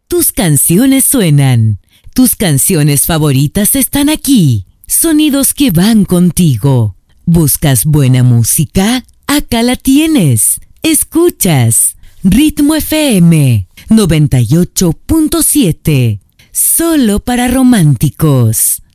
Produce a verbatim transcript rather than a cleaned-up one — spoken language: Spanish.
Tus canciones suenan. Tus canciones favoritas están aquí. Sonidos que van contigo. ¿Buscas buena música? Acá la tienes. Escuchas Ritmo F M noventa y ocho punto siete. Solo para románticos.